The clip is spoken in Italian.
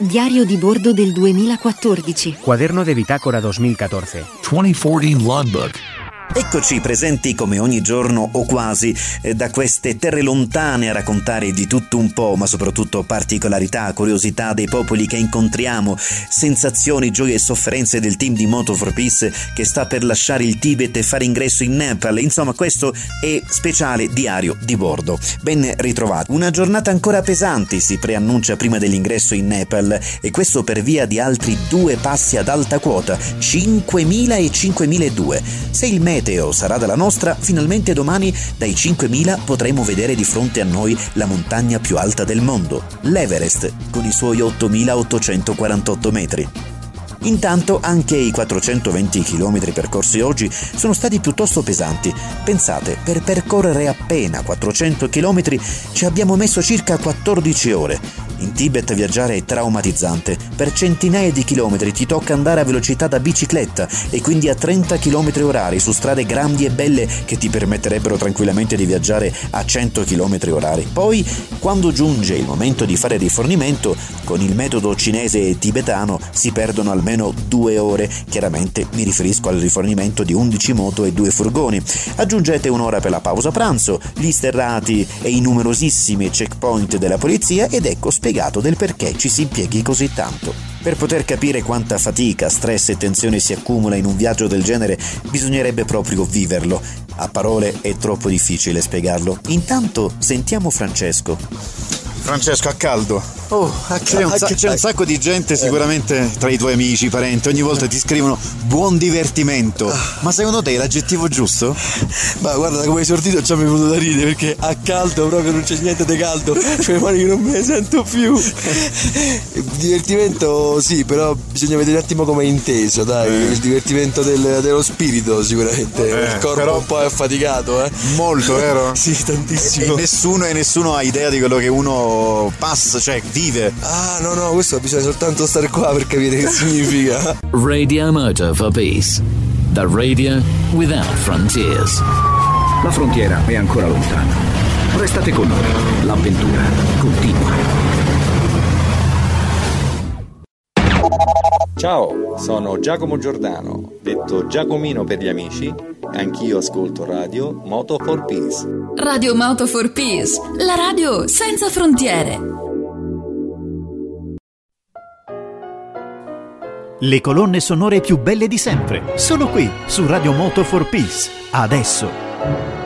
Diario di bordo del 2014. Cuaderno de bitácora 2014. 2014 Logbook. Eccoci presenti come ogni giorno o quasi da queste terre lontane a raccontare di tutto un po', ma soprattutto particolarità, curiosità dei popoli che incontriamo, sensazioni, gioie e sofferenze del team di Moto4Peace che sta per lasciare il Tibet e fare ingresso in Nepal. Insomma, questo è speciale diario di bordo. Ben ritrovato. Una giornata ancora pesante si preannuncia prima dell'ingresso in Nepal, e questo per via di altri 2 passi ad alta quota, 5.000 e 5.002. Se il meteo sarà dalla nostra, finalmente domani dai 5.000 potremo vedere di fronte a noi la montagna più alta del mondo, l'Everest, con i suoi 8.848 metri. Intanto anche i 420 km percorsi oggi sono stati piuttosto pesanti. Pensate, per percorrere appena 400 km ci abbiamo messo circa 14 ore. In Tibet viaggiare è traumatizzante. Per centinaia di chilometri ti tocca andare a velocità da bicicletta e quindi a 30 km orari su strade grandi e belle che ti permetterebbero tranquillamente di viaggiare a 100 km orari. Poi, quando giunge il momento di fare rifornimento, con il metodo cinese e tibetano si perdono almeno 2 ore. Chiaramente mi riferisco al rifornimento di 11 moto e 2 furgoni. Aggiungete un'ora per la pausa pranzo, gli sterrati e i numerosissimi checkpoint della polizia ed ecco spiegato del perché ci si impieghi così tanto. Per poter capire quanta fatica, stress e tensione si accumula in un viaggio del genere, bisognerebbe proprio viverlo. A parole è troppo difficile spiegarlo. Intanto sentiamo Francesco. Francesco, a caldo. C'è un sacco di gente sicuramente tra i tuoi amici, parenti, ogni volta ti scrivono buon divertimento. Ma secondo te è l'aggettivo giusto? Ma guarda, come hai esordito già mi è venuto da ridere, perché a caldo proprio non c'è niente di caldo, cioè mani che non me ne sento più. Divertimento sì, però bisogna vedere un attimo come è inteso, dai. Il divertimento dello spirito sicuramente. Il corpo però un po' è affaticato, molto, vero? Sì, tantissimo. E nessuno ha idea di quello che uno passa, cioè vive. No, questo bisogna soltanto stare qua per capire che significa. Radio Moto4Peace. The radio without frontiers. La frontiera è ancora lontana. Restate con noi. L'avventura continua. Ciao, sono Giacomo Giordano, detto Giacomino per gli amici. Anch'io ascolto radio Moto4Peace. Radio Moto4Peace, la radio senza frontiere. Le colonne sonore più belle di sempre, solo qui su Radio Moto4Peace. Adesso.